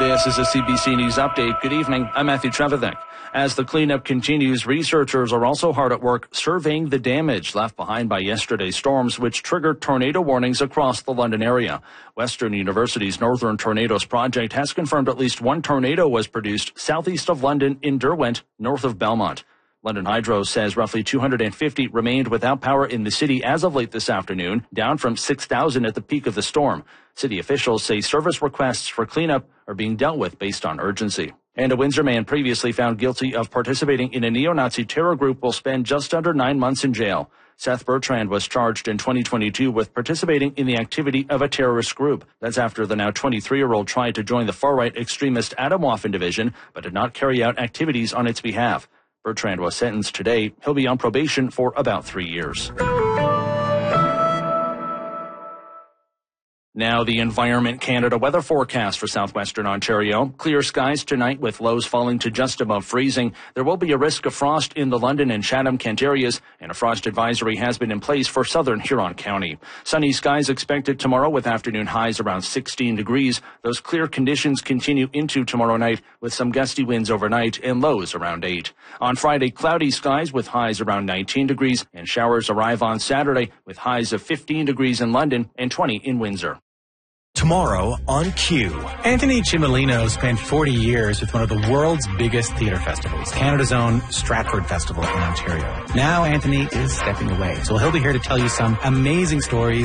This is a CBC News Update. Good evening. I'm Matthew Trevithick. As the cleanup continues, researchers are also hard at work surveying the damage left behind by yesterday's storms, which triggered tornado warnings across the London area. Western University's Northern Tornadoes Project has confirmed at least one tornado was produced southeast of London in Derwent, north of Belmont. London Hydro says roughly 250 remained without power in the city as of late this afternoon, down from 6,000 at the peak of the storm. City officials say service requests for cleanup are being dealt with based on urgency. And a Windsor man previously found guilty of participating in a neo-Nazi terror group will spend just under 9 months in jail. Seth Bertrand was charged in 2022 with participating in the activity of a terrorist group. That's after the now 23-year-old tried to join the far-right extremist Atomwaffen division, but did not carry out activities on its behalf. Bertrand was sentenced today. He'll be on probation for about 3 years. Now the Environment Canada weather forecast for southwestern Ontario. Clear skies tonight with lows falling to just above freezing. There will be a risk of frost in the London and Chatham-Kent areas, and a frost advisory has been in place for southern Huron County. Sunny skies expected tomorrow with afternoon highs around 16 degrees. Those clear conditions continue into tomorrow night with some gusty winds overnight and lows around 8. On Friday, cloudy skies with highs around 19 degrees, and showers arrive on Saturday with highs of 15 degrees in London and 20 in Windsor. Tomorrow on Q. Anthony Cimolino spent 40 years with one of the world's biggest theatre festivals, Canada's own Stratford Festival in Ontario. Now Anthony is stepping away, so he'll be here to tell you some amazing stories